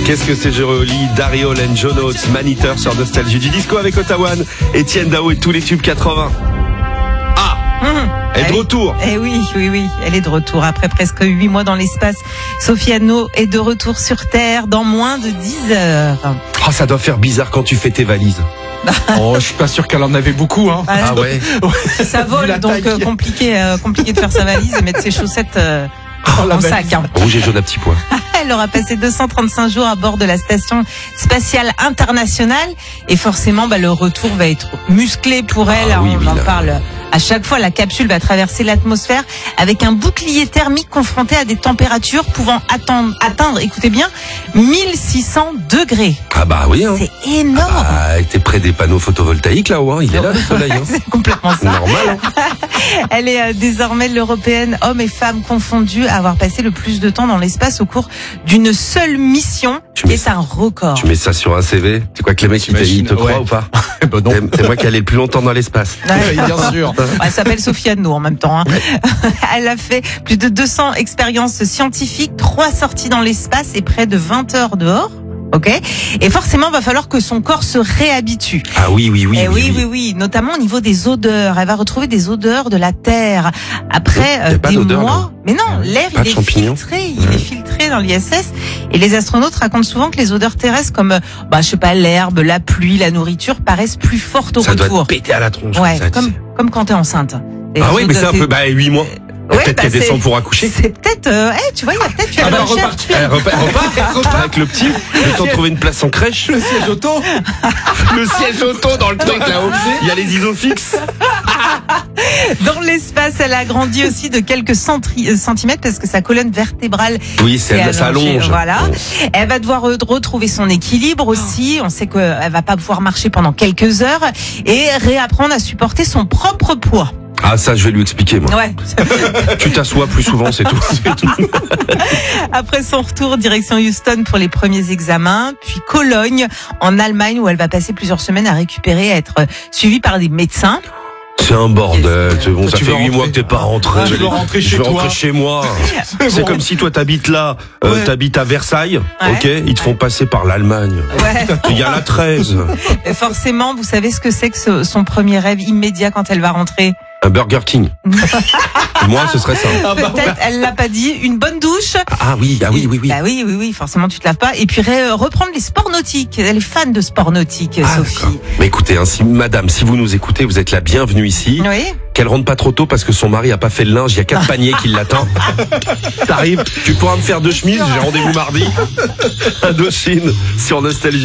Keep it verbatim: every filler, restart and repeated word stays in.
Qu'est-ce que c'est joli. Daryl and John Oates, Maniteur sur Nostalgie du disco avec Ottawa, Etienne Dao et tous les tubes quatre-vingts. Ah mmh. Elle est de retour. Eh oui, oui, oui, elle est de retour. Après presque huit mois dans l'espace, Sophie Anno est de retour sur Terre dans moins de dix heures. Oh, ça doit faire bizarre quand tu fais tes valises. Oh, je suis pas sûr qu'elle en avait beaucoup, hein. Ah, ah ouais. Ça vole, donc euh, compliqué, euh, compliqué de faire sa valise et mettre ses chaussettes euh, oh, en sac. Hein. Rouge et jaune à petits pois. Elle aura passé deux cent trente-cinq jours à bord de la station spatiale internationale et forcément, bah, le retour va être musclé pour elle. Ah, oui, on oui, en là. parle. À chaque fois, la capsule va traverser l'atmosphère avec un bouclier thermique confronté à des températures pouvant attendre, atteindre, écoutez bien, mille six cents degrés. Ah bah oui. Hein. C'est énorme. Ah, t'es près des panneaux photovoltaïques là-haut, hein. Il est là le soleil. Hein. C'est complètement ça. Normal. Hein. Elle est euh, désormais l'européenne, hommes et femmes confondus, à avoir passé le plus de temps dans l'espace au cours d'une seule mission, Tu qui mets est ça- un record. Tu mets ça sur un C V. Tu crois que les mecs ils te, ils te croient ouais. ou pas? Bah non. C'est c'est moi qui allais le plus longtemps dans l'espace. Ouais. Bien sûr. Elle s'appelle Sophie Anno en même temps. Hein. Elle a fait plus de deux cents expériences scientifiques, trois sorties dans l'espace et près de vingt heures dehors. Ok. Et forcément, il va falloir que son corps se réhabitue. Ah oui, oui, oui. Eh oui, oui, oui, oui, notamment au niveau des odeurs. Elle va retrouver des odeurs de la terre après Il y a euh, pas des d'odeur, mois. là. Mais non, l'air Pas il de est champignons. filtré, il Ouais. est filtré dans l'I S S. Et les astronautes racontent souvent que les odeurs terrestres, comme euh, bah je sais pas l'herbe, la pluie, la nourriture, paraissent plus fortes au Ça doit retour. te péter à la tronche. Ouais, ça, tu comme sais. comme quand t'es enceinte. Et Ah les oui, mais c'est un odeurs, peu, bah, huit mois. Ouais, Peut-être bah, qu'elle descend c'est- pour accoucher. C'est peut-être, euh, eh, tu vois, il y a peut-être tu as Ah bah, la recherche. reparti. Elle repart, elle repart, elle repart avec le petit. Le temps de trouver une place en crèche. Le siège auto. Le siège auto dans le truc là-haut. Il y a les isofixes. Dans l'espace, elle a grandi aussi de quelques centri- euh, centimètres parce que sa colonne vertébrale Oui, c'est s'est ça allongée. allonge. Voilà. Bon. Elle va devoir euh, retrouver son équilibre aussi. On sait qu'elle va pas pouvoir marcher pendant quelques heures et réapprendre à supporter son propre poids. Ah, ça, je vais lui expliquer, moi. Ouais. Tu t'assois plus souvent, c'est tout. C'est tout. Après son retour, direction Houston pour les premiers examens, puis Cologne en Allemagne où elle va passer plusieurs semaines à récupérer, à être euh, suivie par des médecins. C'est un bordel. C'est bon, Toi, ça tu fait veux huit rentrer. mois que t'es pas rentré. Ah, tu veux rentrer Je chez veux toi. rentrer chez moi. C'est bon. comme si toi t'habites là, euh, Ouais. t'habites à Versailles, Ouais. ok? Ils te font passer par l'Allemagne. Ouais. Il y a la treize. Et forcément, vous savez ce que c'est que ce- son premier rêve immédiat quand elle va rentrer? Un Burger King. Moi, ce serait ça. Ah bah, Peut-être, elle l'a pas dit, une bonne douche. Ah oui, ah oui, oui, oui. Bah oui, oui, oui, forcément tu te laves pas. Et puis ré- reprendre les sports nautiques. Elle est fan de sport nautique, Ah, Sophie. d'accord. Mais écoutez, hein, si, madame, si vous nous écoutez, vous êtes la bienvenue ici. Oui. Qu'elle rentre pas trop tôt parce que son mari a pas fait le linge. Il y a quatre paniers qui l'attendent. T'arrives, tu pourras me faire deux chemises. J'ai rendez-vous mardi. À Indochine sur Nostalgie.